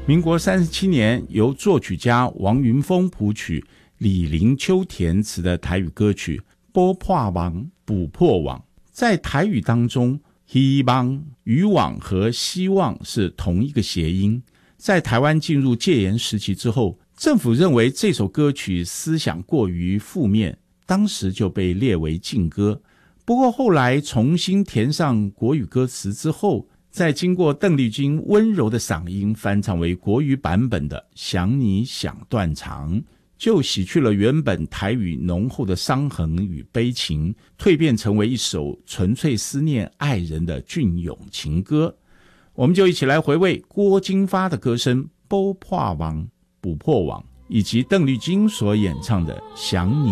民国37年由作曲家王云峰谱曲，李林秋填词的台语歌曲《补破网补破网》。在台语当中，希望、渔网和希望是同一个谐音。在台湾进入戒严时期之后，政府认为这首歌曲思想过于负面，当时就被列为禁歌。不过后来重新填上国语歌词之后，再经过邓丽君温柔的嗓音翻唱为国语版本的《想你想断肠》，就洗去了原本台语浓厚的伤痕与悲情，蜕变成为一首纯粹思念爱人的隽永情歌。我们就一起来回味郭金发的歌声《补破网补破网》，以及邓丽君所演唱的《想你